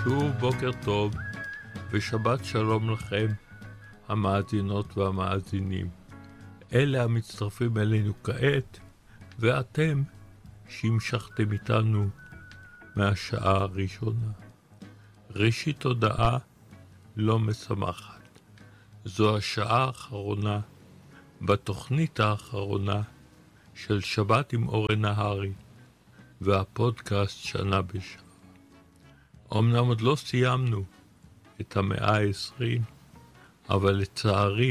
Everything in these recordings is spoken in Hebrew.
שוב בוקר טוב ושבת שלום לכם, המאזינות והמאזינים. אלה המצטרפים אלינו כעת, ואתם שהמשכתם איתנו מהשעה הראשונה. ראשית הודעה לא משמחת. זו השעה האחרונה בתוכנית האחרונה של שבת עם אורן נהרי והפודקאסט שנה בשעה. אמנם עוד לא סיימנו את המאה ה-20, אבל לצערי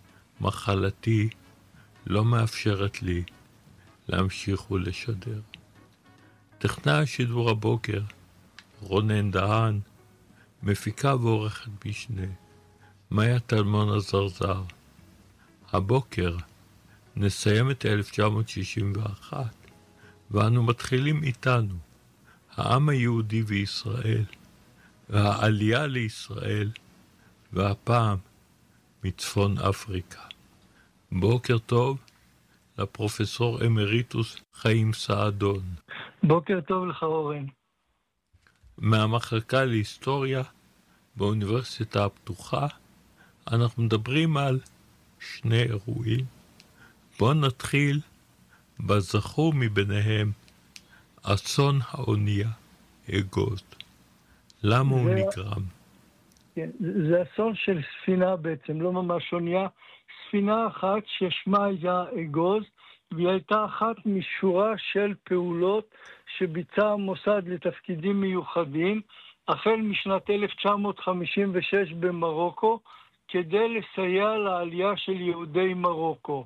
מחלתי לא מאפשרת לי להמשיך ולשדר. טכנאי השידור הבוקר רונן דהן, מפיקה ועורכת משנה מאיה טלמון הזרזר. הבוקר נסיים את 1961 ואנו מתחילים איתנו, העם היהודי וישראל, והעלייה לישראל, והפעם מצפון אפריקה. בוקר טוב לפרופסור אמריטוס חיים סעדון. בוקר טוב לך אורן. מהמחלקה להיסטוריה באוניברסיטה הפתוחה, אנחנו מדברים על שני אירועים. בואו נתחיל בזכור מביניהם, אסון האונייה אגוז. למה הוא נגרם? כן, זה אסון של ספינה בעצם, לא ממש אונייה. ספינה אחת ששמה היה אגוז, והיא הייתה אחת משורה של פעולות שביצע המוסד לתפקידים מיוחדים, החל משנת 1956 במרוקו, כדי לסייע לעלייה של יהודי מרוקו.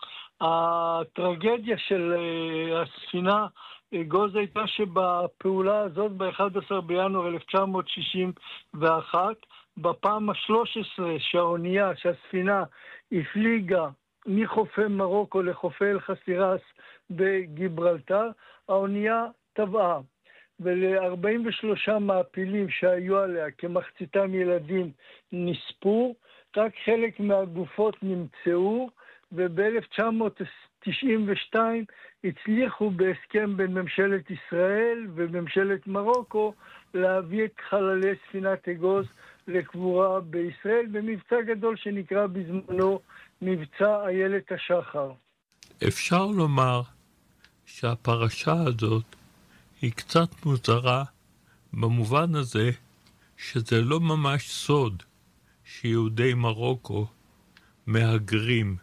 הטרגדיה של הספינה אגוז הייתה שבפעולה הזאת ב-11 בינואר 1961, בפעם ה-13 שהספינה הפליגה מחופי מרוקו לחופי אל-חסירס בגיברלטר, האונייה טבעה, ול-43 מעפילים שהיו עליה, כמחציתם ילדים, נספו, רק חלק מהגופות נמצאו, וב-1992 הצליחו בהסכם בין ממשלת ישראל וממשלת מרוקו להביא את חללי ספינת אגוז לקבורה בישראל במבצע גדול שנקרא בזמנו מבצע איילת השחר. אפשר לומר שהפרשה הזאת היא קצת מוזרה במובן הזה שזה לא ממש סוד שיהודי מרוקו מהגרים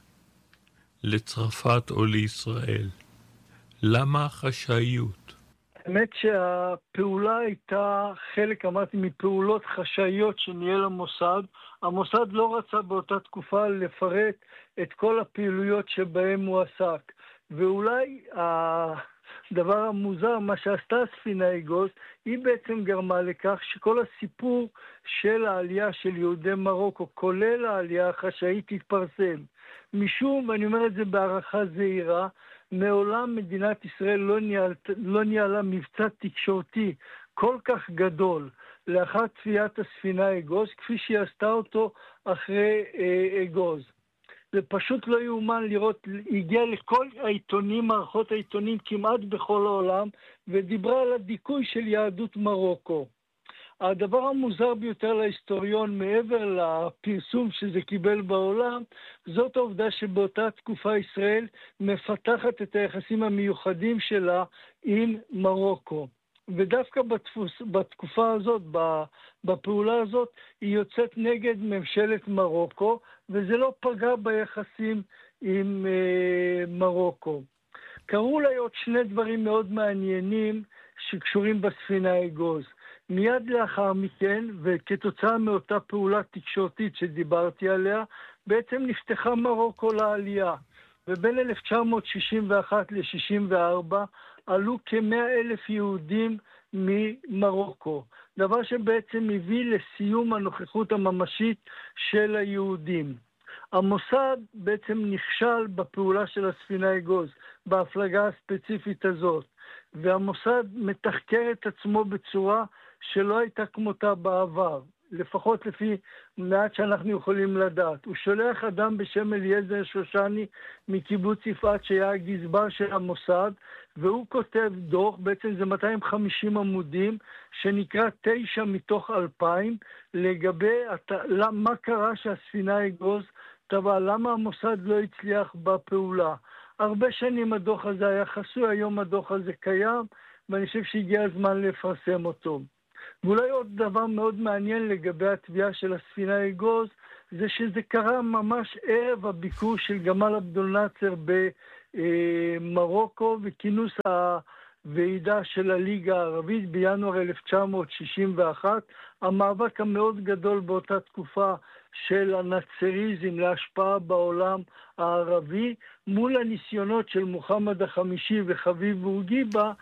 לצרפת או לישראל. למה החשאיות? האמת שהפעולה הייתה חלק, אמרתי, מפעולות חשאיות שניהל המוסד. המוסד לא רצה באותה תקופה לפרט את כל הפעילויות שבהם הוא עסק. ואולי הדבר המוזר, מה שעשתה ספינה אגוז, היא בעצם גרמה לכך שכל הסיפור של העלייה של יהודי מרוקו, כולל העלייה החשאית, התפרסם. משום, ואני אומר את זה בערכה זהירה, מעולם מדינת ישראל לא ניהלה מבצע תקשורתי כל כך גדול לאחר צפיית הספינה אגוז, כפי שהיא עשתה אותו אחרי אגוז. זה פשוט לא יאומן לראות, הגיע לכל העיתונים, מערכות העיתונים כמעט בכל העולם, ודיברה על הדיכוי של יהדות מרוקו. הדבר המוזר ביותר להיסטוריון, מעבר לפרסום שזה קיבל בעולם, זאת העובדה שבאותה תקופה ישראל מפתחת את היחסים המיוחדים שלה עם מרוקו. ודווקא בתקופה הזאת, בפעולה הזאת, היא יוצאת נגד ממשלת מרוקו, וזה לא פגע ביחסים עם מרוקו. קראו לי עוד שני דברים מאוד מעניינים שקשורים בספינה אגוז. מיד לאחר מכן, וכתוצאה מאותה פעולה תקשורתית שדיברתי עליה, בעצם נפתחה מרוקו לעלייה. ובין 1961 ל-64 עלו כ100,000 יהודים ממרוקו. דבר שבעצם הביא לסיום הנוכחות הממשית של היהודים. המוסד בעצם נכשל בפעולה של הספינה אגוז, בהפלגה הספציפית הזאת. והמוסד מתחקר את עצמו בצורה שלא הייתה כמותה בעבר. לפחות לפי מעט שאנחנו יכולים לדעת. הוא שולח אדם בשם אליעזר שושני מקיבוץ יפעת שהיה הגזבר של המוסד, והוא כותב דוח, בעצם זה 250 עמודים, שנקרא 9 מתוך 2000, לגבי מה קרה שהספינה אגוז טבעה, למה המוסד לא הצליח בפעולה. הרבה שנים הדוח הזה היה חסוי, היום הדוח הזה קיים, ואני חושב שהגיע הזמן לפרסם אותו. ואולי עוד דבר מאוד מעניין לגבי התביעה של הספינה אגוז, זה שזה קרה ממש ערב הביקור של גמל עבדול נאצר במרוקו, וכינוס הוועידה של הליגה הערבית בינואר 1961, המאבק המאוד גדול באותה תקופה של הנאצריזם להשפעה בעולם הערבי, מול הניסיונות של מוחמד החמישי וחביב בורגיבה,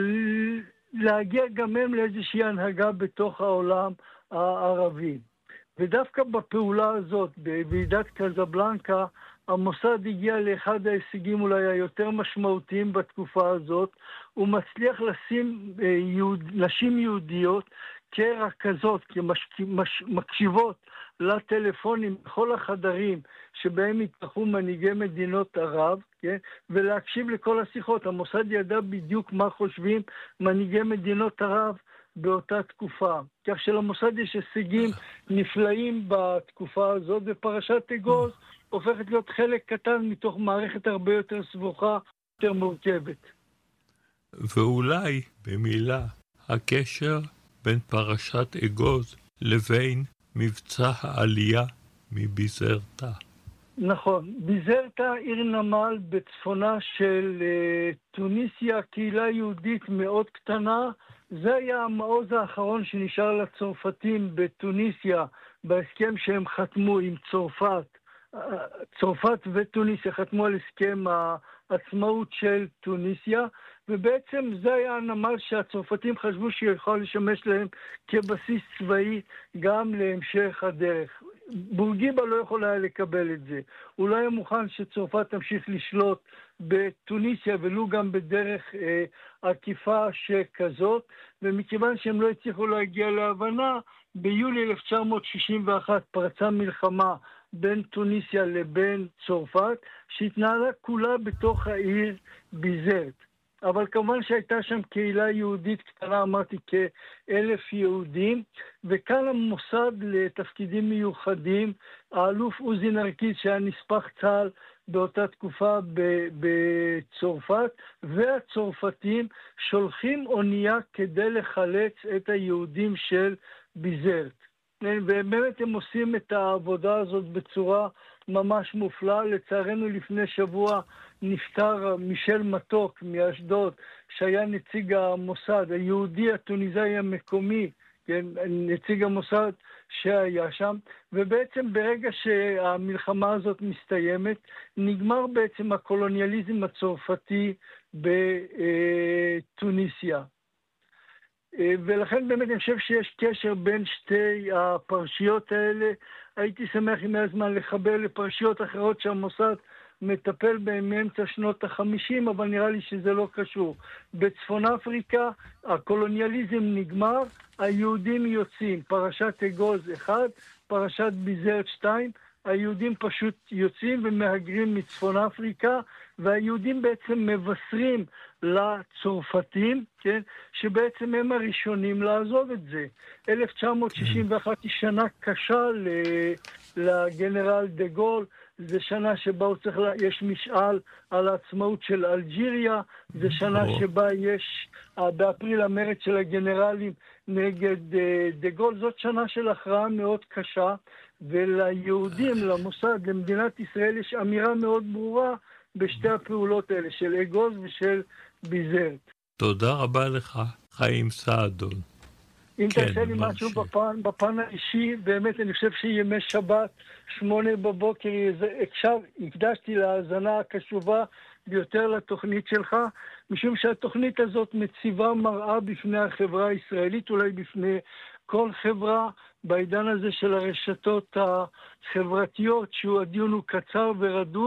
להגיע גם הם לאיזושהי הנהגה בתוך העולם הערבי. ודווקא בפעולה הזאת, בוועידת קזבלנקה, המוסד הגיע לאחד ההישגים אולי היותר משמעותיים בתקופה הזאת. הוא מצליח לשים נשים יהודיות כרכזות, כמקשיבות לטלפונים בכל החדרים שבהם התפתחו מנהיגי מדינות ערב, כן? ולהקשיב לכל השיחות. המוסד ידע בדיוק מה חושבים מנהיגי מדינות ערב באותה תקופה. כך שלמוסד יש הישגים נפלאים בתקופה הזאת, ופרשת אגוז הופכת להיות חלק קטן מתוך מערכת הרבה יותר סבוכה, יותר מורכבת. ואולי במילה, הקשר בין פרשת אגוז לבין מבצע העלייה מביזרטה. נכון, ביזרטה עיר נמל בצפונה של טוניסיה, קהילה יהודית מאוד קטנה. זה היה המעוז האחרון שנשאר לצרפתים בטוניסיה בהסכם שהם חתמו עם צרפת. צרפת וטוניסיה חתמו על הסכם העצמאות של טוניסיה, ובעצם זה היה הנמל שהצרפתים חשבו שיכול לשמש להם כבסיס צבאי גם להמשך הדרך. בורגיבה לא יכול היה לקבל את זה. הוא לא היה מוכן שצרפת תמשיך לשלוט בטוניסיה, ולו גם בדרך עקיפה שכזאת, ומכיוון שהם לא הצליחו להגיע להבנה, ביולי 1961 פרצה מלחמה בין טוניסיה לבין צרפת, שהתנהלה כולה בתוך העיר ביזרט. אבל כמובן שהייתה שם קהילה יהודית קטנה, אמרתי כ1,000 יהודים, וכאן המוסד לתפקידים מיוחדים, האלוף עוזי נרקיס שהיה נספח צה"ל באותה תקופה בצרפת, והצרפתים שולחים אונייה כדי לחלץ את היהודים של ביזרט. ובאמת הם עושים את העבודה הזאת בצורה ממש מופלאה. לצערנו לפני שבוע נפטר מישל מתוק מאשדוד, שהיה נציג המוסד, היהודי הטוניסאי המקומי, כן, נציג המוסד שהיה שם, ובעצם ברגע שהמלחמה הזאת מסתיימת, נגמר בעצם הקולוניאליזם הצרפתי בטוניסיה. ולכן באמת אני חושב שיש קשר בין שתי הפרשיות האלה. הייתי שמח אם היה זמן לחבר לפרשיות אחרות שהמוסד מטפל בהן מאמצע שנות ה-50, אבל נראה לי שזה לא קשור. בצפון אפריקה הקולוניאליזם נגמר, היהודים יוצאים, פרשת אגוז 1, פרשת ביזרט 2, היהודים פשוט יוצאים ומהגרים מצפון אפריקה, והיהודים בעצם מבשרים לצרפתים, כן, שבעצם הם הראשונים לעזוב את זה. 1961 היא שנה קשה לגנרל דה גול, זה שנה שבה יש משאל על העצמאות של אלג'יריה, זה שנה שבה יש באפריל המרד של הגנרלים נגד דה גול, זאת שנה של הכרעה מאוד קשה, וליהודים, למוסד, למדינת ישראל יש אמירה מאוד ברורה בשתי הפעולות האלה, של אגוז ושל ביזרט. תודה רבה לך, חיים סעדון. אם תעשה לי משהו בפן האישי, באמת אני חושב שימי שבת, 8 בבוקר, הקדשתי להאזנה הקשובה ביותר לתוכנית שלך, משום שהתוכנית הזאת מציבה מראה בפני החברה הישראלית, אולי בפני כל חברה, בעידן הזה של הרשתות החברתיות, שהוא הדיון הוא קצר ורדוד,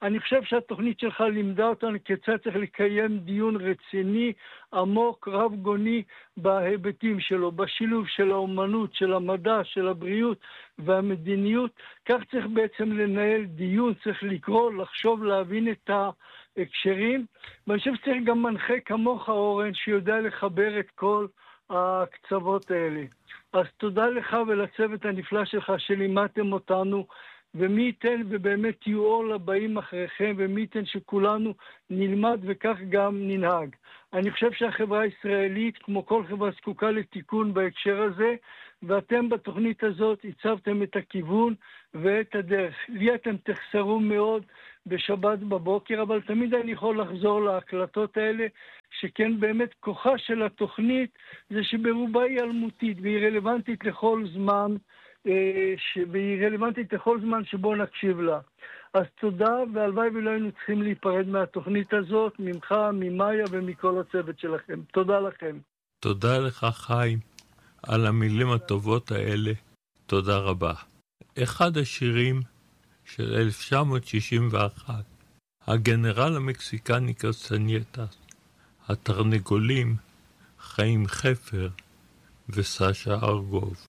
אני חושב שהתוכנית שלך לימדה אותנו כיצד צריך לקיים דיון רציני, עמוק, רב גוני בהיבטים שלו, בשילוב של האומנות, של המדע, של הבריאות והמדיניות. כך צריך בעצם לנהל דיון, צריך לקרוא, לחשוב, להבין את ההקשרים. ואני חושב שצריך גם מנחה כמוך, אורן, שיודע לחבר את כל הקצוות האלה. אז תודה לך ולצוות הנפלא שלך שלימדתם אותנו, ומי ייתן ובאמת תהיו אור לבאים אחריכם, ומי ייתן שכולנו נלמד וכך גם ננהג. אני חושב שהחברה הישראלית, כמו כל חברה, זקוקה לתיקון בהקשר הזה, ואתם בתוכנית הזאת הצבתם את הכיוון ואת הדרך. לי אתם תחסרו מאוד בשבת בבוקר, אבל תמיד אני יכול לחזור להקלטות האלה, שכן באמת כוחה של התוכנית זה שברובה היא אלמותית, והיא רלוונטית לכל זמן, והיא רלוונטית לכל זמן שבו נקשיב לה. אז תודה, והלוואי ולא היינו צריכים להיפרד מהתוכנית הזאת, ממך, ממאיה ומכל הצוות שלכם. תודה לכם. תודה לך חיים על המילים הטובות האלה. תודה רבה. אחד השירים של 1961, הגנרל המקסיקני קסטנייטס, התרנגולים, חיים חפר וסשה ארגוב.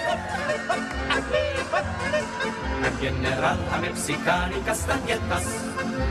הגנרל המקסיקני קסטנייטס